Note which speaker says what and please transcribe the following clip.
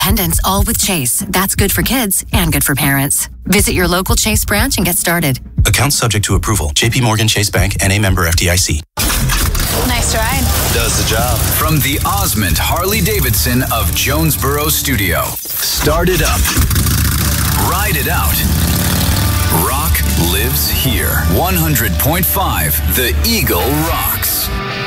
Speaker 1: Independence, all with Chase. That's good for kids and good for parents. Visit your local Chase branch and get started.
Speaker 2: Account subject to approval. JP Morgan Chase Bank, N.A. member FDIC.
Speaker 3: Nice ride.
Speaker 4: Does the job.
Speaker 5: From the Osmond Harley-Davidson of Jonesboro Studio. Start it up. Ride it out. Rock lives here. 100.5 The Eagle rocks.